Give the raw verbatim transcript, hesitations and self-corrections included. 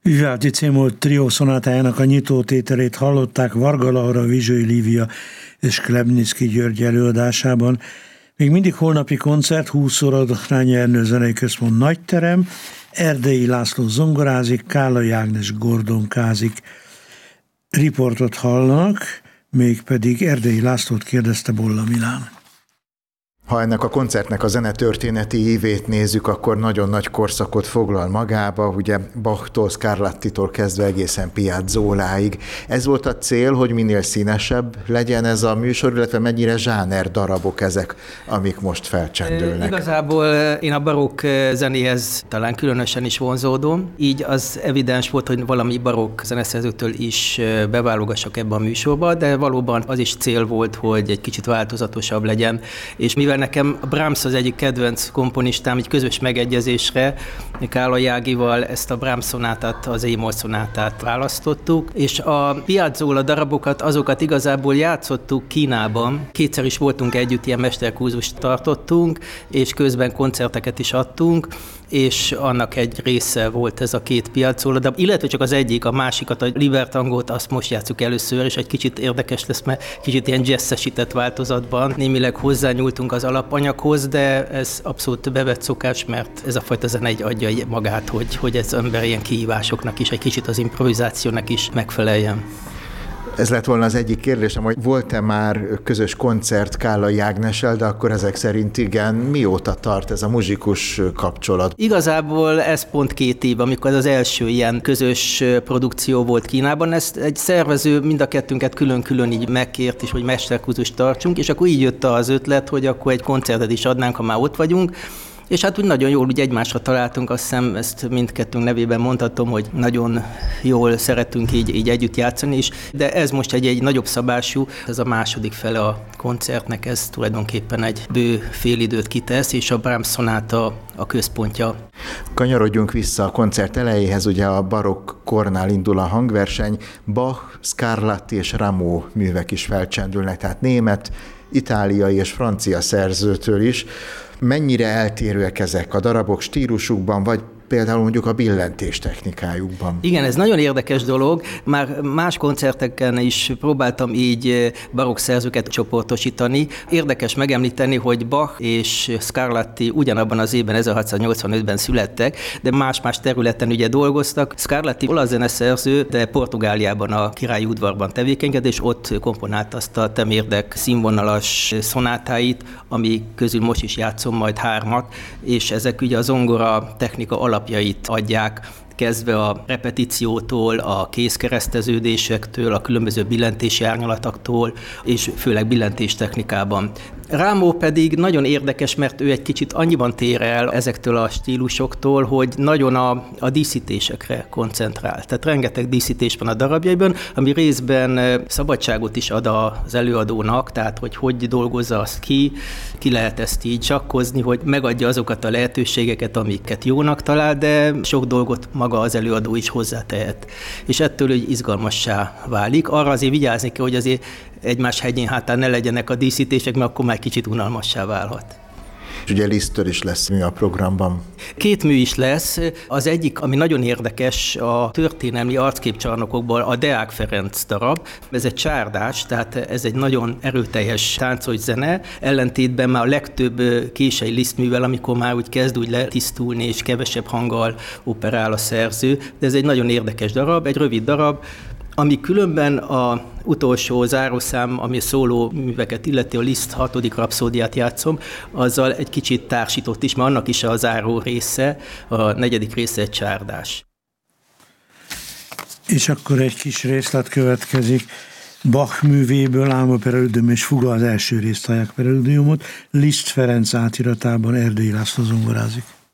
Vivaldi cémult trió szonátájának a nyitótételét hallották Varga Laura, Vizsői Lívia és Klebnicki György előadásában. Még mindig holnapi koncert, húszszor Adományi Ernő Zenei Központ Nagyterem, Erdélyi László zongorázik, Kállai Ágnes gordonkázik. Riportot hallanak, mégpedig Erdélyi Lászlót kérdezte Bolla Milán. Ha ennek a koncertnek a zenetörténeti évét nézzük, akkor nagyon nagy korszakot foglal magába, ugye Bachtól, Scarlattitól kezdve egészen Piazzoláig. Ez volt a cél, hogy minél színesebb legyen ez a műsor, illetve mennyire zsáner darabok ezek, amik most felcsendülnek. Igazából én a barokk zenéhez talán különösen is vonzódom, így az evidens volt, hogy valami barokk zeneszerzőtől is beválogassak ebbe a műsorba, de valóban az is cél volt, hogy egy kicsit változatosabb legyen, és mivel nekem a Brahms az egyik kedvenc komponistám, egy közös megegyezésre Kállai Ágival ezt a Brahms szonátát, az E-moll szonátát választottuk, és a Piazzolla darabokat, azokat igazából játszottuk Kínában. Kétszer is voltunk együtt, ilyen mesterkurzust tartottunk, és közben koncerteket is adtunk, és annak egy része volt ez a két Piazzolla, de illetve csak az egyik, a másikat, a Libertangot, azt most játsszuk először, és egy kicsit érdekes lesz, mert kicsit ilyen jazzesített változatban. Némileg hozzányúltunk az alapanyaghoz, de ez abszolút bevett szokás, mert ez a fajta zene egy adja magát, hogy, hogy ez ember ilyen kihívásoknak is, egy kicsit az improvizációnak is megfeleljen. Ez lett volna az egyik kérdésem, hogy volt-e már közös koncert Kállai Ágnessel, de akkor ezek szerint igen. Mióta tart ez a muzsikus kapcsolat? Igazából ez pont két év, amikor ez az első ilyen közös produkció volt Kínában. Ezt egy szervező mind a kettőnket külön-külön így megkért is, hogy mesterkurzust tartsunk, és akkor így jött az ötlet, hogy akkor egy koncertet is adnánk, ha már ott vagyunk. És hát úgy nagyon jól úgy egymásra találtunk, azt hiszem ezt mindkettőnk nevében mondhatom, hogy nagyon jól szeretünk így, így együtt játszani is, de ez most egy, egy nagyobb szabású, ez a második fele a koncertnek, ez tulajdonképpen egy bő félidőt kitesz, és a Brahms szonáta a központja. Kanyarodjunk vissza a koncert elejéhez, ugye a barokk kornál indul a hangverseny, Bach, Scarlatti és Rameau művek is felcsendülnek, tehát német, itáliai és francia szerzőtől is. Mennyire eltérőek ezek a darabok stílusukban, vagy például mondjuk a billentés technikájukban? Igen, ez nagyon érdekes dolog. Már más koncerteken is próbáltam így barokk szerzőket csoportosítani. Érdekes megemlíteni, hogy Bach és Scarlatti ugyanabban az évben, ezerhatszáznyolcvanötben születtek, de más-más területen ugye dolgoztak. Scarlatti olasz zeneszerző, de Portugáliában a királyi udvarban tevékenykedett, és ott komponált azt a temérdek színvonalas szonátáit, ami közül most is játszom majd hármat, és ezek ugye a zongora technika alapjait adják, kezdve a repetíciótól, a kézkereszteződésektől, a különböző billentési árnyalatoktól, és főleg billentés technikában. Rameau pedig nagyon érdekes, mert ő egy kicsit annyiban tér el ezektől a stílusoktól, hogy nagyon a, a díszítésekre koncentrál. Tehát rengeteg díszítés van a darabjaiban, ami részben szabadságot is ad az előadónak, tehát hogy hogy dolgozza azt ki, ki lehet ezt így csakkozni, hogy megadja azokat a lehetőségeket, amiket jónak talál, de sok dolgot maga az előadó is hozzátehet. És ettől hogy izgalmassá válik. Arra azért vigyázni kell, hogy azért egymás hegyén hátán ne legyenek a díszítések, mert akkor már kicsit unalmassá válhat. És ugye Liszttől is lesz mű a programban. Két mű is lesz. Az egyik, ami nagyon érdekes, a történelmi arcképcsarnokokból a Deák Ferenc darab. Ez egy csárdás, tehát ez egy nagyon erőteljes táncos zene, ellentétben már a legtöbb kései Liszt művel, amikor már úgy kezd úgy letisztulni, és kevesebb hanggal operál a szerző. De ez egy nagyon érdekes darab, egy rövid darab, ami különben a utolsó zárószám, ami szóló műveket illeti, a Liszt hatodik rapszódiát játszom, azzal egy kicsit társított is, mert annak is a záró része, a negyedik része egy csárdás. És akkor egy kis részlet következik. Bach művéből Álma Preludium és Fuga az első részt hallják Preludiumot, Liszt Ferenc átiratában Erdélyi László zongorázik.